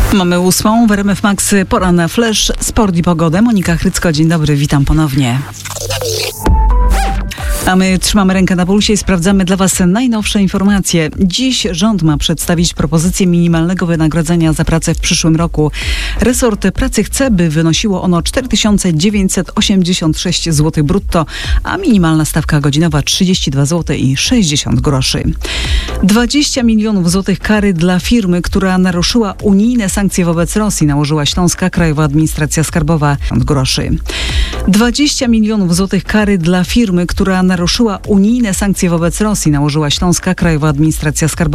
Mamy 8 w RMF Max, pora na Flash, sport i pogodę. Monika Chrycko, dzień dobry, witam ponownie. A my trzymamy rękę na pulsie i sprawdzamy dla Was najnowsze informacje. Dziś rząd ma przedstawić propozycję minimalnego wynagrodzenia za pracę w przyszłym roku. Resort pracy chce, by wynosiło ono 4986 zł brutto, a minimalna stawka godzinowa 32 zł i 60 groszy. 20 milionów złotych kary dla firmy, która naruszyła unijne sankcje wobec Rosji, nałożyła Śląska Krajowa Administracja Skarbowa. Groszy. 20 milionów złotych kary dla firmy, która naruszyła unijne sankcje wobec Rosji, nałożyła Śląska Krajowa Administracja Skarbowa.